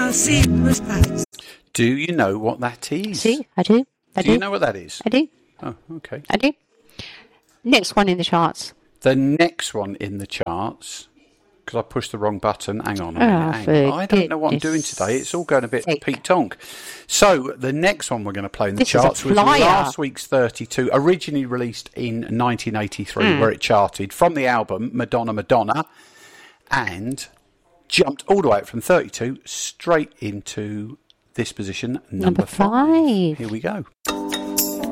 Do you know what that is? See, I do. Do you know what that is? I do. Oh, okay. I do. Next one in the charts. The next one in the charts, because I pushed the wrong button. Hang on a minute. I don't know what I'm doing today. It's all going a bit Pete Tonk. So the next one we're going to play in the charts was last week's 32, originally released in 1983, where it charted from the album Madonna, Madonna, and jumped all the way up from 32 straight into this position, number 5. Here we go.